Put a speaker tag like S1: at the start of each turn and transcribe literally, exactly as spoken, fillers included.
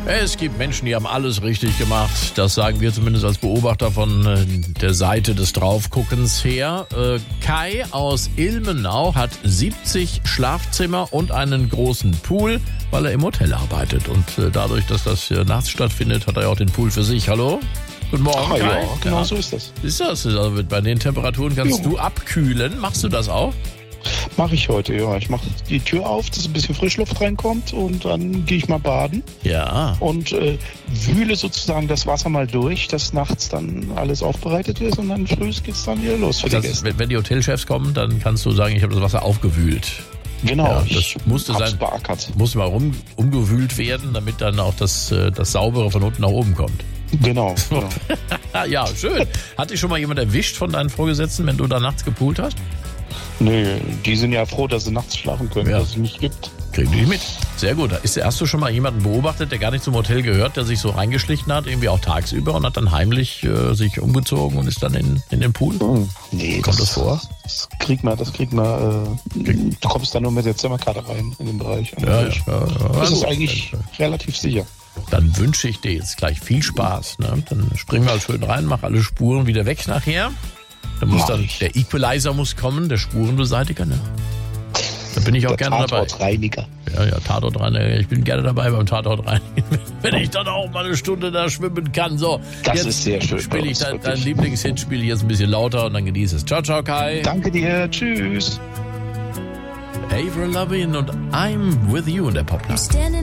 S1: Es gibt Menschen, die haben alles richtig gemacht. Das sagen wir zumindest als Beobachter von äh, der Seite des Draufguckens her. Äh, Kai aus Ilmenau hat siebzig Schlafzimmer und einen großen Pool, weil er im Hotel arbeitet. Und äh, dadurch, dass das äh, nachts stattfindet, hat er ja auch den Pool für sich. Hallo? Guten Morgen,
S2: ah,
S1: Kai.
S2: Ja, genau
S1: ja.
S2: so ist das.
S1: Ist das? Also bei den Temperaturen kannst
S2: Jo.
S1: du abkühlen. Machst du das auch?
S2: Mache ich heute, ja. Ich mache die Tür auf, dass ein bisschen Frischluft reinkommt und dann gehe ich mal baden
S1: Ja.
S2: und äh, wühle sozusagen das Wasser mal durch, dass nachts dann alles aufbereitet ist und dann früh geht's dann wieder los für die
S1: Das,
S2: Gäste.
S1: wenn, wenn die Hotelchefs kommen, dann kannst du sagen, ich habe das Wasser aufgewühlt.
S2: Genau,
S1: Ja, das
S2: ich
S1: musste
S2: hab's
S1: sein-
S2: beackert.
S1: Muss mal rum, umgewühlt werden, damit dann auch das, äh, das Saubere von unten nach oben kommt.
S2: Genau, genau.
S1: Ja, schön. Hat dich schon mal jemand erwischt von deinen Vorgesetzten, wenn du da nachts gepoolt hast?
S2: Nö, die sind ja froh, dass sie nachts schlafen können,
S1: Ja.
S2: dass es nicht gibt.
S1: Kriegen die nicht mit. Sehr gut. Ist, hast du schon mal jemanden beobachtet, der gar nicht zum Hotel gehört, der sich so reingeschlichen hat, irgendwie auch tagsüber und hat dann heimlich äh, sich umgezogen und ist dann in, in den Pool?
S2: Hm. Nee,
S1: Kommt das vor?
S2: Das kriegt man, das kriegt man, äh, du kommst dann nur mit der Zimmerkarte rein in den Bereich.
S1: Ja, ja, ja.
S2: Das ist
S1: Also,
S2: eigentlich relativ sicher.
S1: Dann wünsche ich dir jetzt gleich viel Spaß. Ne? Dann springen wir halt schön rein, mach alle Spuren wieder weg nachher. Dann muss
S2: Mach
S1: dann
S2: ich.
S1: der Equalizer muss kommen, der Spurenbeseitiger. Ne? Da bin ich auch
S2: Der
S1: gerne dabei.
S2: Tatortreiniger.
S1: Ja, ja, Tatortreiniger. Ich bin gerne dabei beim Tatortreinigen. Wenn ich dann auch mal eine Stunde da schwimmen kann. So,
S2: Das
S1: jetzt
S2: ist sehr schön bei
S1: spiele ich
S2: uns,
S1: dein, dein
S2: wirklich.
S1: Lieblingshit, spiele ich jetzt ein bisschen lauter und dann genieße es. Ciao, ciao, Kai.
S2: Danke dir, tschüss.
S1: Avril Lavigne und I'm With You in der Popnacht.
S3: Standing